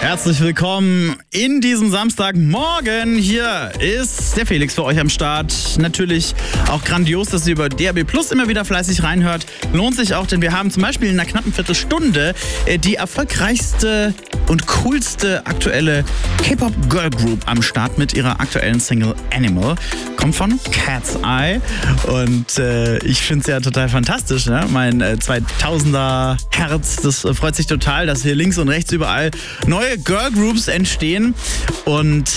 Herzlich willkommen in diesem Samstagmorgen. Hier ist der Felix für euch am Start. Natürlich auch grandios, dass ihr über DAB+ immer wieder fleißig reinhört. Lohnt sich auch, denn wir haben zum Beispiel in einer knappen Viertelstunde die erfolgreichste und coolste aktuelle K-Pop-Girl-Group am Start mit ihrer aktuellen Single Animal. Kommt von Cat's Eye und ich finde es ja total fantastisch. Ne? Mein 2000er Herz, das freut sich total, dass hier links und rechts überall neue Girlgroups entstehen und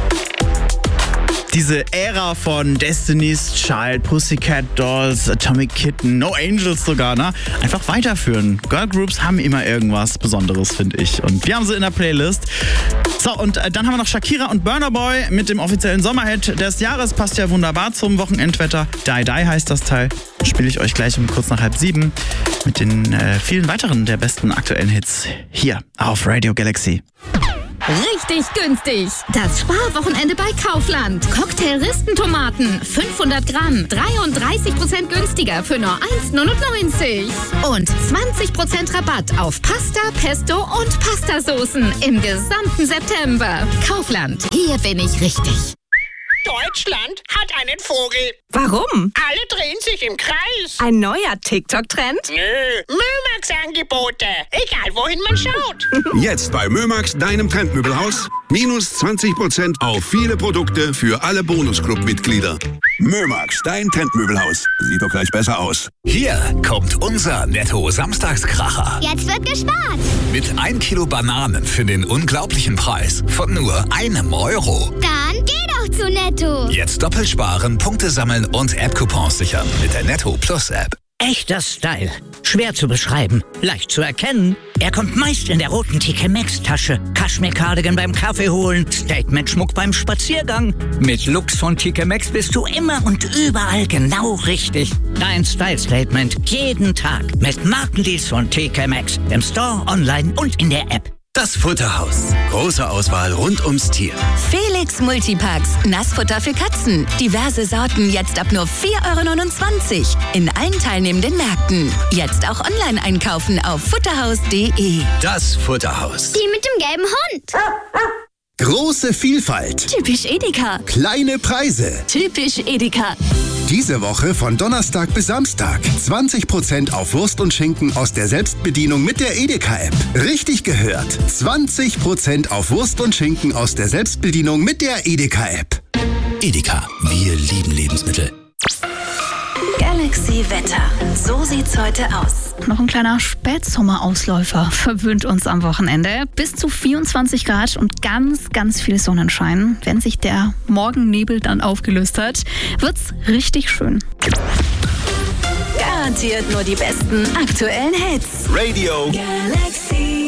diese Ära von Destiny's Child, Pussycat Dolls, Atomic Kitten, No Angels sogar, ne? Einfach weiterführen. Girlgroups haben immer irgendwas Besonderes, finde ich. Und wir haben sie in der Playlist. So, und dann haben wir noch Shakira und Burna Boy mit dem offiziellen Sommerhit des Jahres. Passt ja wunderbar zum Wochenendwetter. Die Die heißt das Teil. Spiele ich euch gleich um kurz nach 6:30 mit den vielen weiteren der besten aktuellen Hits hier auf Radio Galaxy. Richtig günstig. Das Sparwochenende bei Kaufland. Cocktail-Ristentomaten 500 Gramm, 33% günstiger für nur 1,99. Und 20% Rabatt auf Pasta, Pesto und Pastasoßen im gesamten September. Kaufland, hier bin ich richtig. Deutschland hat einen Vogel. Warum? Alle drehen sich im Kreis. Ein neuer TikTok-Trend? Nö, Mömax-Angebote. Egal, wohin man schaut. Jetzt bei Mömax, deinem Trendmöbelhaus. Minus 20% auf viele Produkte für alle Bonusclub-Mitglieder. Mömax, dein Trendmöbelhaus. Sieht doch gleich besser aus. Hier kommt unser Netto-Samstagskracher. Jetzt wird gespart. Mit 1 Kilo Bananen für den unglaublichen Preis von nur €1. Dann geh doch zu Netto. Jetzt doppelt sparen, Punkte sammeln und App-Coupons sichern mit der Netto Plus App. Echter Style. Schwer zu beschreiben, leicht zu erkennen. Er kommt meist in der roten TK Maxx Tasche. Kaschmir-Cardigan beim Kaffee holen, Statement-Schmuck beim Spaziergang. Mit Looks von TK Maxx bist du immer und überall genau richtig. Dein Style-Statement jeden Tag mit Markendeals von TK Maxx. Im Store, online und in der App. Das Futterhaus. Große Auswahl rund ums Tier. Felix Multipacks. Nassfutter für Katzen. Diverse Sorten jetzt ab nur €4,29. In allen teilnehmenden Märkten. Jetzt auch online einkaufen auf futterhaus.de. Das Futterhaus. Die mit dem gelben Hund. Große Vielfalt. Typisch Edeka. Kleine Preise. Typisch Edeka. Diese Woche von Donnerstag bis Samstag. 20% auf Wurst und Schinken aus der Selbstbedienung mit der Edeka-App. Richtig gehört. 20% auf Wurst und Schinken aus der Selbstbedienung mit der Edeka-App. Edeka, wir lieben Lebensmittel. Galaxy Wetter. So sieht's heute aus. Noch ein kleiner Spätsommerausläufer verwöhnt uns am Wochenende. Bis zu 24 Grad und ganz, ganz viel Sonnenschein. Wenn sich der Morgennebel dann aufgelöst hat, wird's richtig schön. Garantiert nur die besten aktuellen Hits. Radio Galaxy.